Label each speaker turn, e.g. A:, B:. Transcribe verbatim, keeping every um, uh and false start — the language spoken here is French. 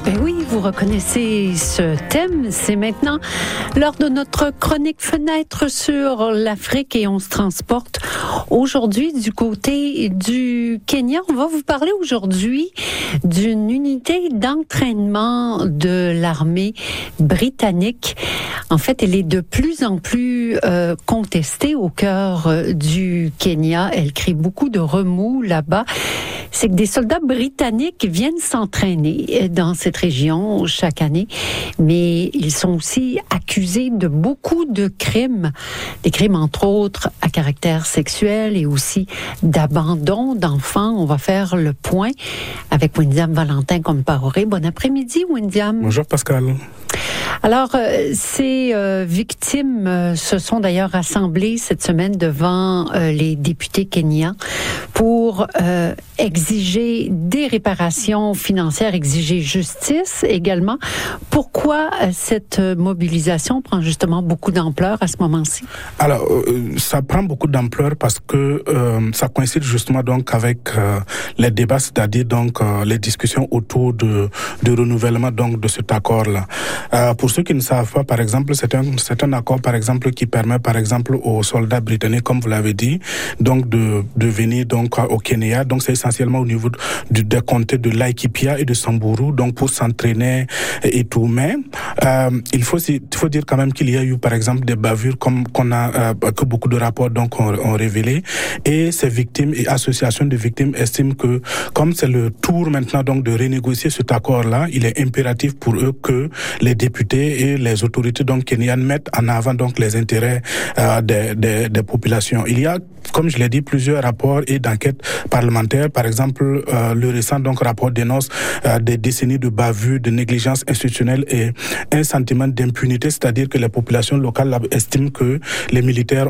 A: Ben oui, vous reconnaissez ce thème. C'est maintenant lors de notre chronique Fenêtre sur l'Afrique et on se transporte aujourd'hui du côté du Kenya. On va vous parler aujourd'hui d'une unité d'entraînement de l'armée britannique. En fait, elle est de plus en plus euh, contestée au cœur euh, du Kenya. Elle crée beaucoup de remous là-bas. C'est que des soldats britanniques viennent s'entraîner dans cette région chaque année, mais ils sont aussi accusés de beaucoup de crimes, des crimes entre autres à caractère sexuel et aussi d'abandon d'enfants. On va faire le point avec Windiam Valentin Compaoré. Bon après-midi, Windiam.
B: Bonjour Pascal.
A: Alors, euh, ces euh, victimes euh, se sont d'ailleurs rassemblées cette semaine devant euh, les députés kenyans pour euh, exiger des réparations financières, exiger justice également. Pourquoi euh, cette mobilisation prend justement beaucoup d'ampleur à ce moment-ci?
B: Alors, euh, ça prend beaucoup d'ampleur parce que euh, ça coïncide justement donc avec euh, les débats, c'est-à-dire donc euh, les discussions autour de, de renouvellement donc de cet accord-là. Euh, pour ceux qui ne savent pas, par exemple, c'est un, c'est un accord, par exemple, qui permet, par exemple, aux soldats britanniques, comme vous l'avez dit, donc de, de venir donc au Kenya. Donc, c'est essentiellement au niveau du des comtés de Laikipia et de Samburu, donc pour s'entraîner et tout. Mais euh, il faut il faut dire quand même qu'il y a eu, par exemple, des bavures comme qu'on a euh, que beaucoup de rapports donc ont, ont révélé. Et ces victimes et associations de victimes estiment que comme c'est le tour maintenant donc de renégocier cet accord-là, il est impératif pour eux que les députés et les autorités donc kenyanes mettent en avant donc les intérêts euh, des, des, des populations. Il y a, comme je l'ai dit, plusieurs rapports et d'enquêtes parlementaires. Par exemple, euh, le récent donc rapport dénonce euh, des décennies de bavures, de négligence institutionnelle et un sentiment d'impunité, c'est-à-dire que les populations locales estiment que les militaires